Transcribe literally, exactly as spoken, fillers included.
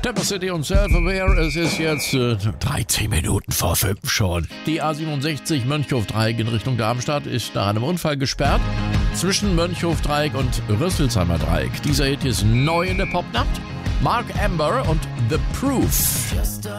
Temper City und Self-Aware, es ist jetzt äh, dreizehn Minuten vor fünf schon. Die A siebenundsechzig Mönchhof-Dreieck in Richtung Darmstadt ist nach einem Unfall gesperrt. Zwischen Mönchhof-Dreieck und Rüsselsheimer Dreieck. Dieser Hit ist neu in der Popnacht. Mark Amber und The Proof.